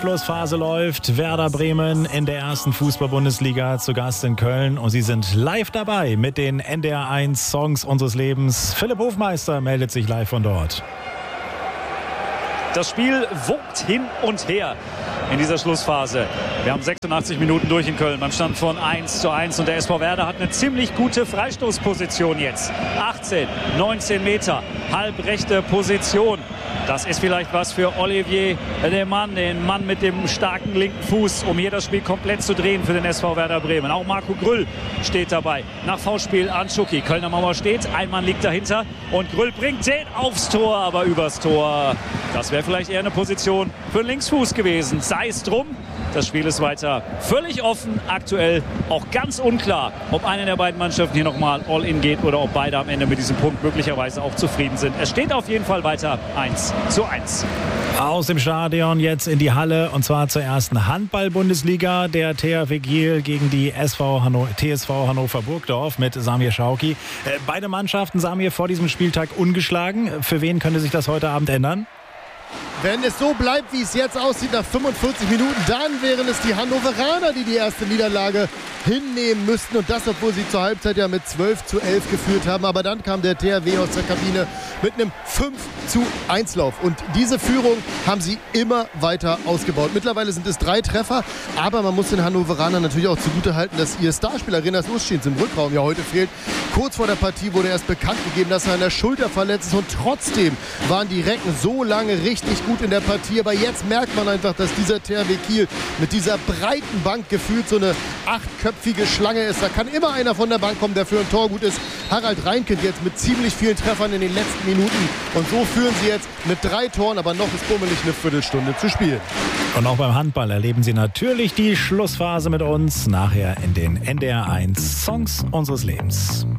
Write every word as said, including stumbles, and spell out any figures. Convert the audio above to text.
Schlussphase läuft. Werder Bremen in der ersten Fußball-Bundesliga zu Gast in Köln. Und Sie sind live dabei mit den N D R eins Songs unseres Lebens. Philipp Hofmeister meldet sich live von dort. Das Spiel wogt hin und her in dieser Schlussphase. Wir haben sechsundachtzig Minuten durch in Köln beim Stand von eins zu eins und der S V Werder hat eine ziemlich gute Freistoßposition jetzt. achtzehn, neunzehn Meter, halbrechte Position. Das ist vielleicht was für Olivier Lehmann, den Mann mit dem starken linken Fuß, um hier das Spiel komplett zu drehen für den S V Werder Bremen. Auch Marco Grüll steht dabei. Nach Foulspiel an Schucki. Kölner Mauer steht, ein Mann liegt dahinter und Grüll bringt den aufs Tor, aber übers Tor. Das wäre vielleicht eher eine Position für den Linksfuß gewesen. Sei es drum. Das Spiel ist weiter völlig offen. Aktuell auch ganz unklar, ob eine der beiden Mannschaften hier nochmal All-In geht oder ob beide am Ende mit diesem Punkt möglicherweise auch zufrieden sind. Es steht auf jeden Fall weiter eins zu eins. Aus dem Stadion jetzt in die Halle und zwar zur ersten Handball-Bundesliga. Der T H W Kiel gegen die S V Hanno- T S V Hannover Burgdorf mit Samir Schauki. Äh, beide Mannschaften, Samir, vor diesem Spieltag ungeschlagen. Für wen könnte sich das heute Abend ändern? Wenn es so bleibt, wie es jetzt aussieht, nach fünfundvierzig Minuten, dann wären es die Hannoveraner, die die erste Niederlage hinnehmen müssten. Und das, obwohl sie zur Halbzeit ja mit zwölf zu elf geführt haben. Aber dann kam der T H W aus der Kabine mit einem fünf zu eins Lauf. Und diese Führung haben sie immer weiter ausgebaut. Mittlerweile sind es drei Treffer. Aber man muss den Hannoveranern natürlich auch zugutehalten, dass ihr Starspieler Renas Uschins im Rückraum ja heute fehlt. Kurz vor der Partie wurde erst bekannt gegeben, dass er an der Schulter verletzt ist. Und trotzdem waren die Recken so lange richtig gut in der Partie. Aber jetzt merkt man einfach, dass dieser T H W Kiel mit dieser breiten Bank gefühlt so eine achtköpfige Schlange ist. Da kann immer einer von der Bank kommen, der für ein Tor gut ist. Harald Reinkind jetzt mit ziemlich vielen Treffern in den letzten Minuten. Und so führen sie jetzt mit drei Toren, aber noch ist bummelig eine Viertelstunde zu spielen. Und auch beim Handball erleben Sie natürlich die Schlussphase mit uns nachher in den N D R eins Songs unseres Lebens.